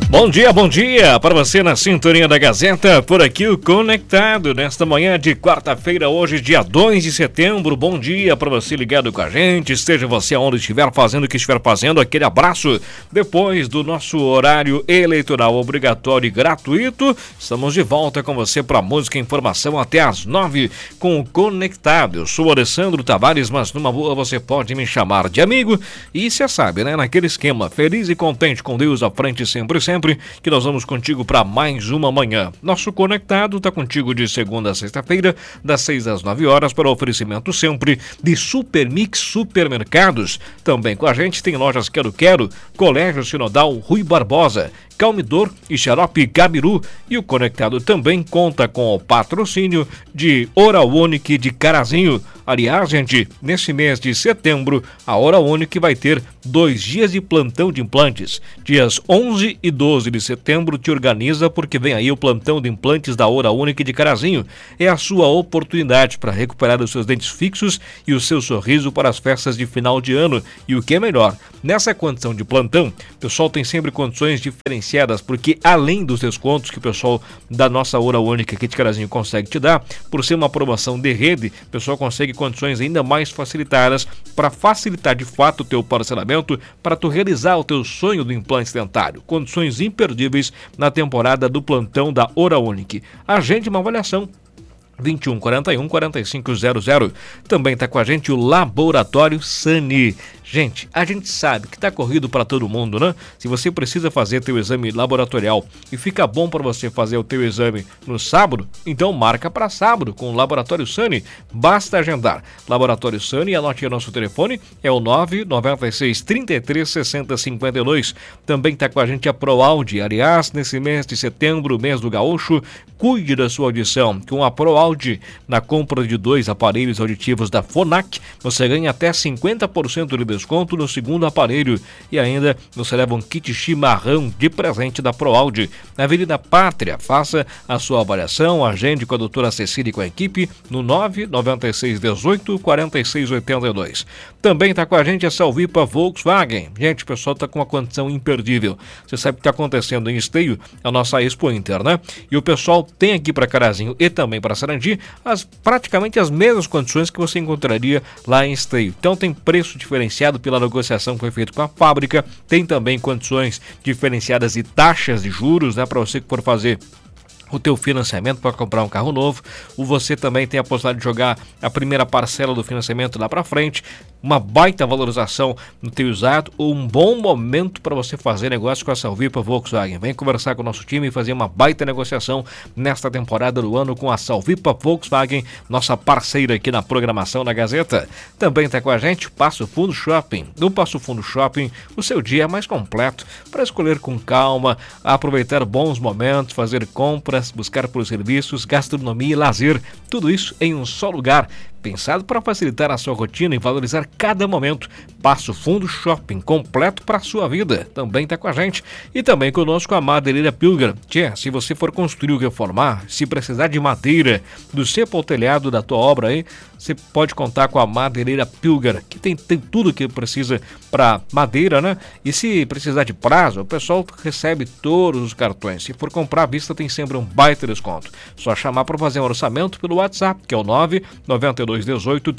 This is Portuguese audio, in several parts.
Bom dia para você na sintonia da Gazeta, por aqui o Conectado, nesta manhã de quarta-feira, hoje dia 2 de setembro, bom dia para você ligado com a gente, esteja você onde estiver fazendo o que estiver fazendo, aquele abraço, depois do nosso horário eleitoral obrigatório e gratuito, estamos de volta com você para música e informação até às 9 com o Conectado. Eu sou o Alessandro Tavares, mas numa boa você pode me chamar de amigo e você sabe, né, naquele esquema, feliz e contente com Deus à frente sempre, que nós vamos contigo para mais uma manhã. Nosso Conectado está contigo de segunda a sexta-feira, das 6 às 9 horas, para oferecimento sempre de Super Mix Supermercados. Também com a gente tem lojas Quero Quero, Colégio Sinodal Rui Barbosa, Calmidor e Xarope Gabiru. E o Conectado também conta com o patrocínio de Oral Unique de Carazinho. Aliás, gente, nesse mês de setembro, a Oral Unique vai ter 2 dias de plantão de implantes. Dias 11 e 12 de setembro te organiza porque vem aí o plantão de implantes da Oral Unique de Carazinho. É a sua oportunidade para recuperar os seus dentes fixos e o seu sorriso para as festas de final de ano. E o que é melhor, nessa condição de plantão, o pessoal tem sempre condições diferenciadas, porque além dos descontos que o pessoal da nossa Oral Unique aqui de Carazinho consegue te dar, por ser uma promoção de rede, o pessoal consegue condições ainda mais facilitadas para facilitar de fato o teu parcelamento, para tu realizar o teu sonho do implante dentário. Condições imperdíveis na temporada do plantão da Oral Unique. Agende uma avaliação 2141-4500. Também está com a gente o Laboratório Sani. Gente, a gente sabe que está corrido para todo mundo, né? Se você precisa fazer teu exame laboratorial e fica bom para você fazer o teu exame no sábado, então marca para sábado com o Laboratório Sani. Basta agendar. Laboratório Sani, anote o nosso telefone, é o 996 33 60 52. Também está com a gente a ProAudio. Aliás, nesse mês de setembro, mês do gaúcho, cuide da sua audição. Com a ProAudio, na compra de 2 aparelhos auditivos da Fonac, você ganha até 50% de desconto no segundo aparelho e ainda você leva um kit chimarrão de presente da ProAudio. Na Avenida Pátria, faça a sua avaliação, agende com a doutora Cecília e com a equipe no 996 18 46 82. Também está com a gente a Salvipa Volkswagen. Gente, o pessoal está com uma condição imperdível. Você sabe o que está acontecendo em Esteio, a nossa Expo Inter, né? E o pessoal tem aqui para Carazinho e também para Sarandi praticamente as mesmas condições que você encontraria lá em Esteio. Então tem preço diferenciado pela negociação que foi feita com a fábrica, tem também condições diferenciadas e taxas de juros, né, para você que for fazer o teu financiamento para comprar um carro novo. Você também tem a possibilidade de jogar a primeira parcela do financiamento lá para frente, uma baita valorização no teu usado, ou um bom momento para você fazer negócio com a Salvipa Volkswagen. Vem conversar com o nosso time e fazer uma baita negociação nesta temporada do ano com a Salvipa Volkswagen, nossa parceira aqui na programação da Gazeta. Também está com a gente Passo Fundo Shopping. No Passo Fundo Shopping, o seu dia é mais completo para escolher com calma, aproveitar bons momentos, fazer compras, buscar por serviços, gastronomia e lazer, tudo isso em um só lugar, pensado para facilitar a sua rotina e valorizar cada momento. Passo Fundo Shopping, completo para a sua vida. Também está com a gente. E também conosco a Madeireira Pilger. Se você for construir ou reformar, se precisar de madeira do cepo ao telhado da tua obra aí, você pode contar com a Madeireira Pilger, que tem tudo que precisa para madeira, né? E se precisar de prazo, o pessoal recebe todos os cartões. Se for comprar à vista, tem sempre um baita desconto. Só chamar para fazer um orçamento pelo WhatsApp, que é o 99218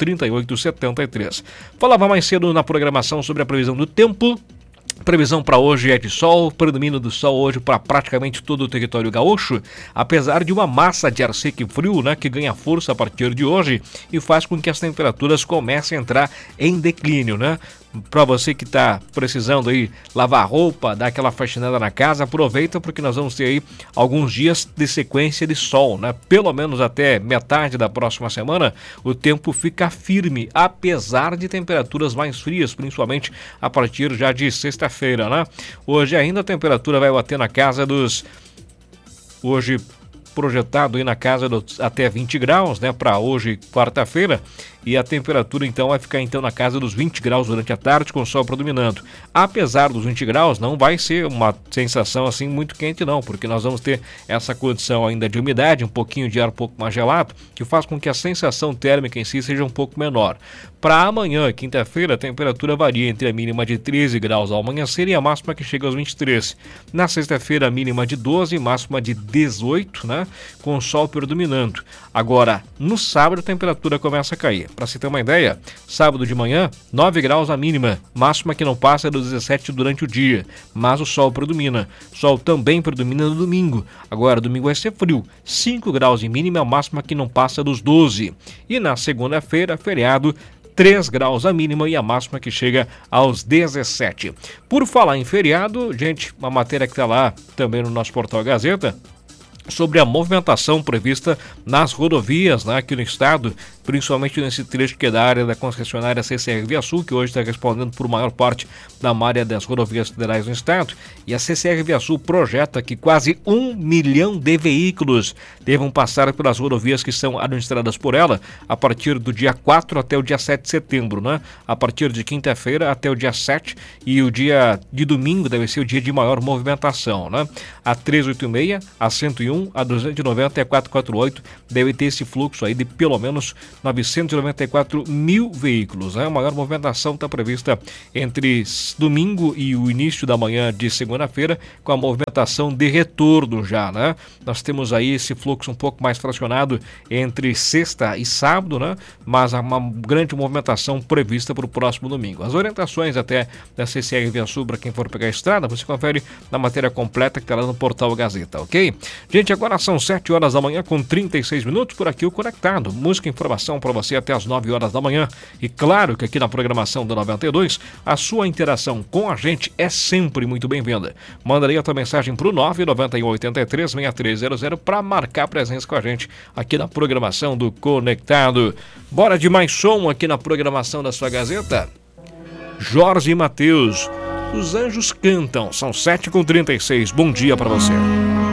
3873. Falava mais cedo na programação sobre a previsão do tempo. Previsão para hoje é de sol, predomínio do sol hoje para praticamente todo o território gaúcho, apesar de uma massa de ar seco e frio, né, que ganha força a partir de hoje e faz com que as temperaturas comecem a entrar em declínio, né? Para você que está precisando aí lavar roupa, dar aquela faxinada na casa, aproveita porque nós vamos ter aí alguns dias de sequência de sol, né? Pelo menos até metade da próxima semana, o tempo fica firme, apesar de temperaturas mais frias, principalmente a partir já de sexta-feira, né? Hoje ainda a temperatura vai bater na casa dos... Hoje projetado aí na casa dos até 20 graus, né, para hoje, quarta-feira, e a temperatura então vai ficar então na casa dos 20 graus durante a tarde, com o sol predominando. Apesar dos 20 graus, não vai ser uma sensação assim muito quente não, porque nós vamos ter essa condição ainda de umidade, um pouquinho de ar um pouco mais gelado, que faz com que a sensação térmica em si seja um pouco menor. Para amanhã, quinta-feira, a temperatura varia entre a mínima de 13 graus ao amanhecer e a máxima que chega aos 23. Na sexta-feira, a mínima de 12, máxima de 18, né? Com o sol predominando. Agora, no sábado, a temperatura começa a cair. Para se ter uma ideia, sábado de manhã, 9 graus a mínima, máxima que não passa dos 17 durante o dia, mas o sol predomina. O sol também predomina no domingo. Agora, domingo vai ser frio, 5 graus de mínima, a máxima que não passa dos 12. E na segunda-feira, feriado, 3 graus a mínima e a máxima que chega aos 17. Por falar em feriado, gente, uma matéria que está lá também no nosso portal Gazeta, sobre a movimentação prevista nas rodovias, né, aqui no estado, principalmente nesse trecho que é da área da concessionária CCR Via Sul, que hoje está respondendo por maior parte da malha das rodovias federais no estado. E a CCR Via Sul projeta que quase 1 milhão de veículos devam passar pelas rodovias que são administradas por ela a partir do dia 4 até o dia 7 de setembro, né? A partir de quinta-feira até o dia 7, e o dia de domingo deve ser o dia de maior movimentação, né? A 386, a 101, a 290 e a 448 deve ter esse fluxo aí de pelo menos 994 mil veículos. A maior movimentação está prevista entre domingo e o início da manhã de segunda-feira, com a movimentação de retorno já, né? Nós temos aí esse fluxo um pouco mais fracionado entre sexta e sábado, né? Mas há uma grande movimentação prevista para o próximo domingo. As orientações até da CCR Via Sul, para quem for pegar a estrada, você confere na matéria completa que está lá no portal Gazeta, ok? Gente, agora são 7 horas da manhã com 36 minutos, por aqui o Conectado. Música e informação para você até as 9 horas da manhã. E claro que aqui na programação da 92, a sua interação com a gente é sempre muito bem-vinda. Manda aí a tua mensagem para o 991836300 para marcar presença com a gente aqui na programação do Conectado. Bora de mais som aqui na programação da sua Gazeta? Jorge Mateus, Os Anjos Cantam, são 7h36. Bom dia para você.